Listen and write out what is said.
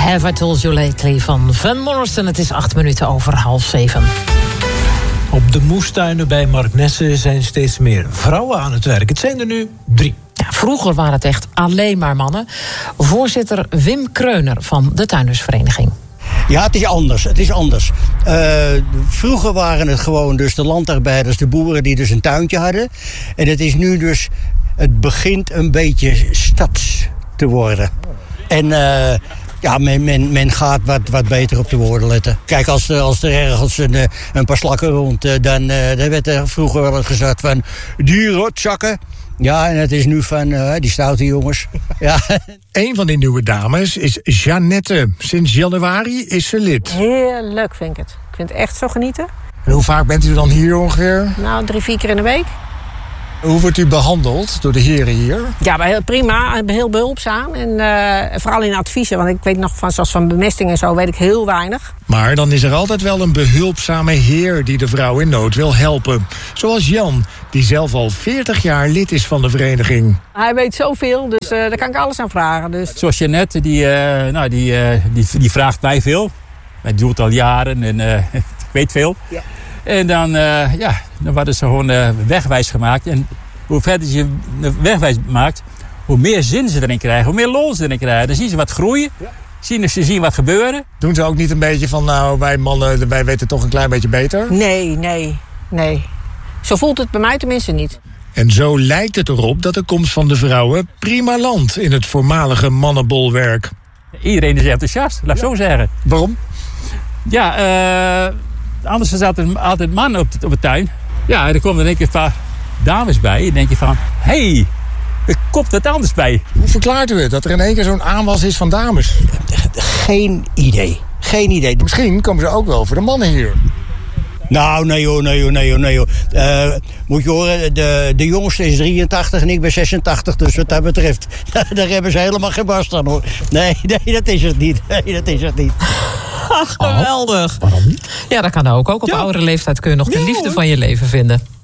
Have I Told You Lately van Van Morrison. Het is 8 minuten over 6:30. Op de moestuinen bij Marknesse zijn steeds meer vrouwen aan het werk. Het zijn er nu 3. Ja, vroeger waren het echt alleen maar mannen. Voorzitter Wim Kreuner van de Tuindersvereniging. Ja, het is anders. Vroeger waren het gewoon dus de landarbeiders, de boeren die dus een tuintje hadden. En het is nu dus, het begint een beetje stads te worden. En ja, men gaat wat beter op de woorden letten. Kijk, als er ergens een paar slakken rond, dan werd er vroeger wel eens gezegd van die rotzakken. Ja, en het is nu van die stoute jongens. Ja. Een van die nieuwe dames is Jeannette. Sinds januari is ze lid. Heerlijk vind ik het. Ik vind het echt zo genieten. En hoe vaak bent u dan hier ongeveer? Nou, 3-4 keer in de week. Hoe wordt u behandeld door de heren hier? Ja, maar heel prima. Heel behulpzaam. En vooral in adviezen. Want ik weet nog van, zoals van bemesting en zo, weet ik heel weinig. Maar dan is er altijd wel een behulpzame heer die de vrouw in nood wil helpen. Zoals Jan, die zelf al 40 jaar lid is van de vereniging. Hij weet zoveel, dus daar kan ik alles aan vragen. Dus. Zoals Jeannette, die vraagt mij veel. Hij doet het al jaren en ik weet veel. Ja. En dan worden ze gewoon wegwijs gemaakt. En hoe verder je wegwijs maakt, hoe meer zin ze erin krijgen, hoe meer lol ze erin krijgen. Dan zien ze wat groeien, ze zien wat gebeuren. Doen ze ook niet een beetje van, nou, wij mannen, wij weten toch een klein beetje beter? Nee. Zo voelt het bij mij tenminste niet. En zo lijkt het erop dat de komst van de vrouwen prima landt in het voormalige mannenbolwerk. Iedereen is enthousiast, laat ik zo zeggen. Waarom? Ja, anders zaten altijd mannen op de tuin. Ja, en er komen dan een paar dames bij. En denk je van, hé, er komt wat anders bij. Hoe verklaart u het, dat er in één keer zo'n aanwas is van dames? Geen idee. Misschien komen ze ook wel voor de mannen hier. Nou, nee joh. Moet je horen, de jongste is 83 en ik ben 86. Dus wat dat betreft, daar hebben ze helemaal geen barst aan, hoor. Nee, dat is het niet. Ach, geweldig. Waarom niet? Ja, dat kan ook. Ook op oudere leeftijd kun je nog de liefde van je leven vinden.